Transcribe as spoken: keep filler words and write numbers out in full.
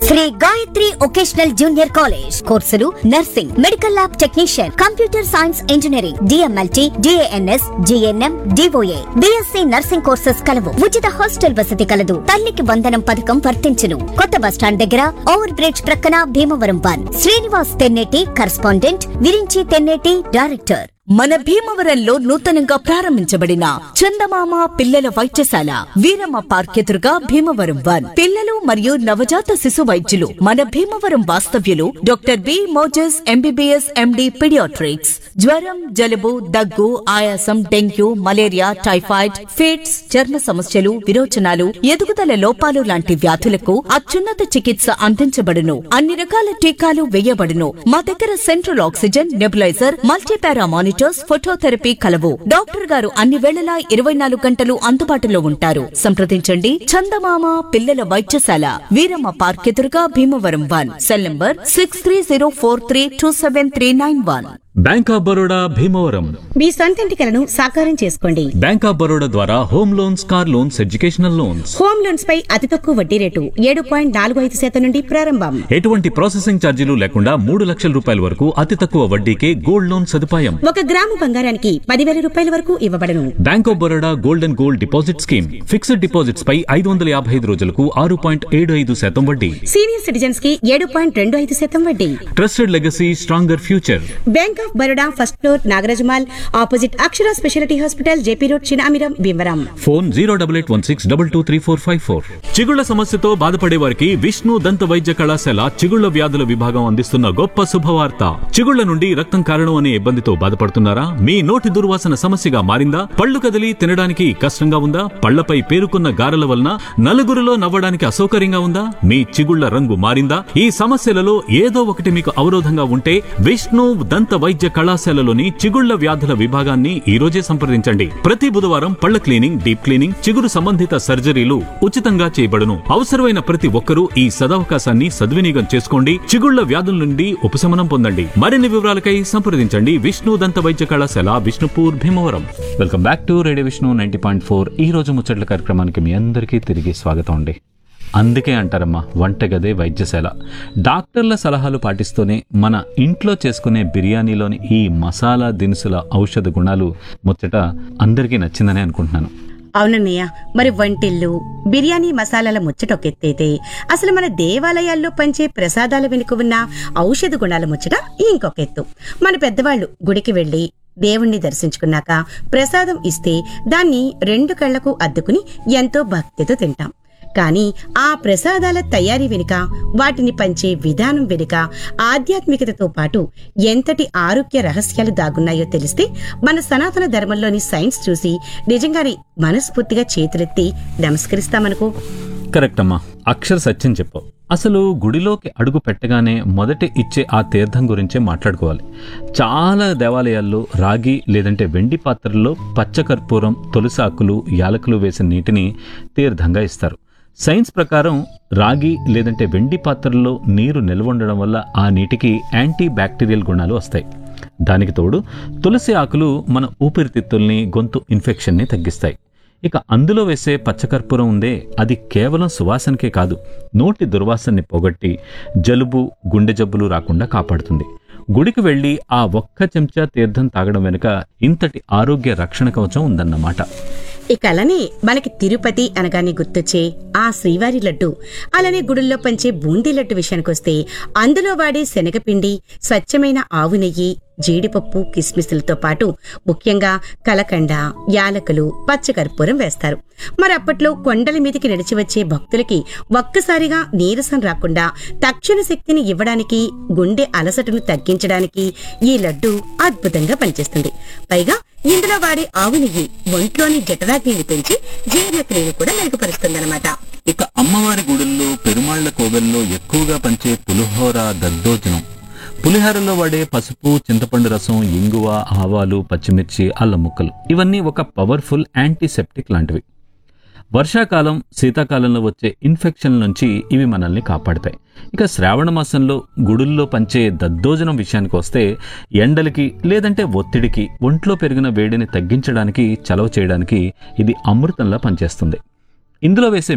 Shri Gayatri vocational junior college కోర్సులు nursing, medical lab technician, computer science engineering, DMLT, DNS, GNM, DOA, BSc nursing courses కలవు. ఉచిత hostel వసతి కలదు. తల్లికి వందనం పథకం వర్తించును. కొత్త బస్టాండ్ దగ్గర ఓవర్ బ్రిడ్జ్ ప్రక్కన Bhimavaram one. Srinivas Tenneti correspondent, Virinchi Tenneti director. మన భీమవరంలో నూతనంగా ప్రారంభించబడిన చందమామ పిల్లల వైద్యశాల వీరమ్మ పార్క్ ఎదురుగా భీమవరం వన్. పిల్లలు మరియు నవజాత శిశు వైద్యులు మన భీమవరం వాస్తవ్యులు doctor B Moses MBBS MD paediatrics. జ్వరం, జలుబు, దగ్గు, ఆయాసం, డెంగ్యూ, మలేరియా, టైఫాయిడ్, ఫిట్స్, చర్మ సమస్యలు, విరోచనాలు, ఎదుగుదల లోపాలు లాంటి వ్యాధులకు అత్యున్నత చికిత్స అందించబడును. అన్ని రకాల టీకాలు వేయబడును. మా దగ్గర central oxygen, nebuliser, multipara monitors, phototherapy కలవు. డాక్టర్ గారు అన్ని వేళలా ఇరవై నాలుగు గంటలు అందుబాటులో ఉంటారు. సంప్రదించండి. చందమామ పిల్లల వైద్యశాల వీరమ్మ పార్క్ ఎదురుగా Bhimavaram one. Cell number six three zero four three two seven three nine one. Bank of Baroda Bhimavaram. మీ సొంతింటి కలను సాకారం చేసుకోండి. బ్యాంక్ ఆఫ్ బరోడా ద్వారా home loans, car loans, educational loans. Home loans పై అతి తక్కువ వడ్డీ రేటు ఏడు పాయింట్ నాలుగు ఐదు శాతం నుండి ప్రారంభం. ఎటువంటి ప్రాసెసింగ్ ఛార్జీలు లేకుండా మూడు లక్షల రూపాయల వరకు అతి తక్కువ వడ్డీకే గోల్డ్ లోన్ సదుపాయం. ఒక గ్రాము బంగారానికి పదివేల రూపాయల వరకు ఇవ్వబడను. Bank of Baroda gold and gold deposit scheme. Fixed deposits పై ఐదు వందల యాభై ఐదు రోజులకు ఆరు పాయింట్ ఏడు ఐదు శాతం వడ్డీ. సీనియర్ సిటిజన్స్ కి ఏడు పాయింట్ రెండు ఐదు శాతం వడ్డీ. Trusted legacy, stronger future. Bank of Baroda first floor, Nagaraja Mall opposite Akshara speciality hospital, JP road, Chinamiram, Bhimavaram. Phone zero double eight one six double two three four five four. చిగుళ్ల సమస్యతో బాధపడే వారికి విష్ణు దంత వైద్య కళాశాల చిగుళ్ల వ్యాధుల విభాగం అందిస్తున్న గొప్ప శుభవార్త. చిగుళ్ల నుండి రక్తం కారణం అనే ఇబ్బందితో బాధపడుతున్నారా? మీ నోటి దుర్వాసన సమస్యగా మారిందా? పళ్ళు కదిలి తినడానికి కష్టంగా ఉందా? పళ్లపై పేరుకున్న గారెల వలన నలుగురిలో నవ్వడానికి అసౌకర్యంగా ఉందా? మీ చిగుళ్ల రంగు మారిందా? ఈ సమస్యలలో ఏదో ఒకటి మీకు అవరోధంగా ఉంటే విష్ణు దంత వైద్య కళాశాలలోని చిగుళ్ల వ్యాధుల విభాగాన్ని ఈ రోజే సంప్రదించండి. ప్రతి బుధవారం పళ్ల క్లీనింగ్, డీప్ క్లీనింగ్, చిగురు సంబంధిత సర్జరీలు ఉచితంగా చేయబడును. అవసరమైన ప్రతి ఒక్కరూ ఈ సదవకాశాన్ని సద్వినియోగం చేసుకోండి. చిగుళ్ల వ్యాధుల నుండి ఉపశమనం పొందండి. మరిన్ని వివరాలకై సంప్రదించండి విష్ణు దంత వైద్య కళాశాల, Vishnupur, Bhimavaram. Welcome back to radio Vishnu ninety point four. ఈ రోజు ముచ్చట్ల కార్యక్రమానికి మీ అందరికీ తిరిగి స్వాగతం అండి. అందుకే అంటారమ్మా వంటగదే వైద్యశాల. డాక్టర్ల సలహాలు పాటిస్తూనే మన ఇంట్లో చేసుకునే బిర్యానీలోని ఈ మసాలా దినుసుల ఔషధ గుణాలు ముచ్చట అందరికీ నచ్చిందని అనుకుంటున్నాను. అవునన్నయ్య, మరి వంటిల్లు బిర్యానీ మసాలాల ముచ్చట ఒక ఎత్తైతే అసలు మన దేవాలయాల్లో పంచే ప్రసాదాల వెనుక ఉన్న ఔషధ గుణాల ముచ్చట ఇంకొక ఎత్తు. మన పెద్దవాళ్లు గుడికి వెళ్లి దేవుణ్ణి దర్శించుకున్నాక ప్రసాదం ఇస్తే దాన్ని రెండు కళ్లకు అద్దుకుని ఎంతో భక్తితో తింటాం. కానీ ఆ ప్రసాదాల తయారీ వెనుక, వాటిని పంచే విధానం వెనుక ఆధ్యాత్మికతతో పాటు ఎంతటి ఆరోగ్య రహస్యాలు దాగున్నాయో తెలిస్తే మన సనాతన ధర్మంలోని సైన్స్ చూసి నిజంగానే మనస్ఫూర్తిగా చేతులెత్తి నమస్కరిస్తామనుకో. కరెక్ట్ అమ్మా, అక్షర సత్యం చెప్పావు. అసలు గుడిలోకి అడుగు పెట్టగానే మొదట ఇచ్చే ఆ తీర్థం గురించే మాట్లాడుకోవాలి. చాలా దేవాలయాల్లో రాగి లేదంటే వెండి పాత్రల్లో పచ్చకర్పూరం, తులసాకులు, యాలకులు వేసిన నీటిని తీర్థంగా ఇస్తారు. సైన్స్ ప్రకారం రాగి లేదంటే వెండి పాత్రల్లో నీరు నిల్వ ఉండడం వల్ల ఆ నీటికి యాంటీ బ్యాక్టీరియల్ గుణాలు వస్తాయి. దానికి తోడు తులసి ఆకులు మన ఊపిరితిత్తుల్ని, గొంతు ఇన్ఫెక్షన్ని తగ్గిస్తాయి. ఇక అందులో వేసే పచ్చకర్పూరం ఉందే, అది కేవలం సువాసనకే కాదు, నోటి దుర్వాసనని పోగొట్టి జలుబు, గుండె జబ్బులు రాకుండా కాపాడుతుంది. గుడికి వెళ్లి ఆ ఒక్క చెంచా తీర్థం తాగడం వెనుక ఇంతటి ఆరోగ్య రక్షణ కవచం ఉందన్నమాట. ఇక అలానే మనకి తిరుపతి అనగానే గుర్తొచ్చే ఆ శ్రీవారి లడ్డు, అలానే గుడుల్లో పంచే బూందీ లడ్డు విషయానికొస్తే అందులో వాడే శనగపిండి, స్వచ్ఛమైన ఆవు నెయ్యి, జీడిపప్పు, కిస్మిస్లతో పాటు ముఖ్యంగా కలకండ, యాలకులు, పచ్చకర్పూరం వేస్తారు. మరి అప్పట్లో కొండల మీదకి నడిచి వచ్చే భక్తులకి ఒక్కసారిగా నీరసం రాకుండా తక్షణ శక్తిని ఇవ్వడానికి, గుండె అలసటను తగ్గించడానికి ఈ లడ్డు అద్భుతంగా పనిచేస్తుంది. పైగా ఇందులో వాడే ఆవు నెయ్యి ఒంట్లోని జఠరాగ్నిని పెంచి జీర్ణక్రియను కూడా మెరుగుపరుస్తుందన్నమాట. ఇక అమ్మవారి గుడుల్లో, పెరుమాళ్ల కోవెల్లో ఎక్కువగా పంచే పులిహోర, దద్దోజనం, పులిహోరలో వాడే పసుపు, చింతపండు రసం, ఇంగువ, ఆవాలు, పచ్చిమిర్చి, అల్లం ముక్కలు, ఇవన్నీ ఒక పవర్ఫుల్ యాంటీసెప్టిక్ లాంటివి. వర్షాకాలం, శీతాకాలంలో వచ్చే ఇన్ఫెక్షన్ల నుంచి ఇవి మనల్ని కాపాడతాయి. ఇక శ్రావణ మాసంలో గుడుల్లో పంచే దద్దోజనం విషయానికి వస్తే ఎండలకి లేదంటే ఒత్తిడికి, ఒంట్లో పెరిగిన వేడిని తగ్గించడానికి, చలవ చేయడానికి ఇది అమృతంలా పనిచేస్తుంది. ఇందులో వేసే